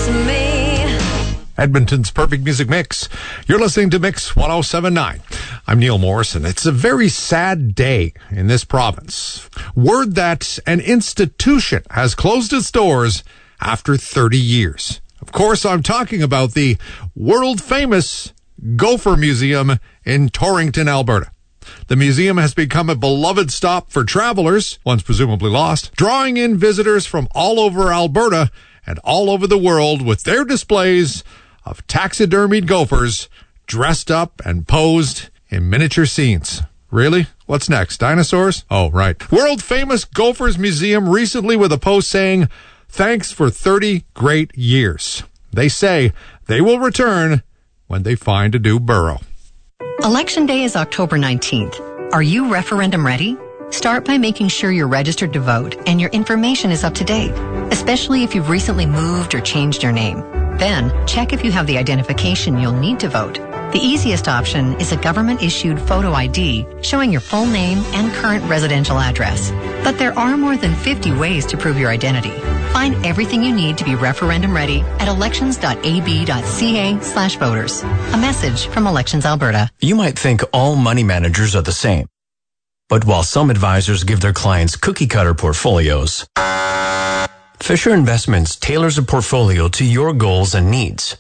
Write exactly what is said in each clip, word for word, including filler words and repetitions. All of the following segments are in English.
to me. Edmonton's Perfect Music Mix. You're listening to Mix one oh seven point nine. I'm Neil Morrison. It's a very sad day in this province. Word that an institution has closed its doors after thirty years. Of course, I'm talking about the world-famous Gopher Museum in Torrington, Alberta. The museum has become a beloved stop for travelers, once presumably lost, drawing in visitors from all over Alberta and all over the world with their displays of taxidermied gophers dressed up and posed in miniature scenes. Really? What's next? Dinosaurs? Oh, right. World-famous Gophers Museum recently with a post saying, "Thanks for thirty great years." They say they will return when they find a new burrow. Election Day is October nineteenth. Are you referendum ready? Start by making sure you're registered to vote and your information is up to date, especially if you've recently moved or changed your name. Then, check if you have the identification you'll need to vote. The easiest option is a government-issued photo I D showing your full name and current residential address. But there are more than fifty ways to prove your identity. Find everything you need to be referendum ready at elections.ab.ca slash voters. A message from Elections Alberta. You might think all money managers are the same. But while some advisors give their clients cookie-cutter portfolios, Fisher Investments tailors a portfolio to your goals and needs.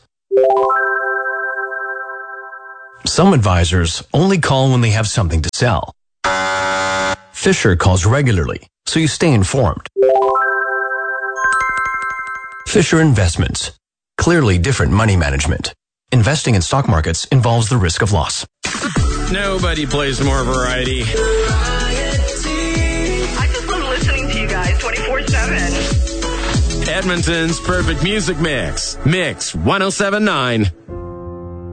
Some advisors only call when they have something to sell. Fisher calls regularly, so you stay informed. Fisher Investments. Clearly different money management. Investing in stock markets involves the risk of loss. Nobody plays more variety. I just love listening to you guys twenty-four seven. Edmonton's Perfect Music Mix. Mix one oh seven point nine.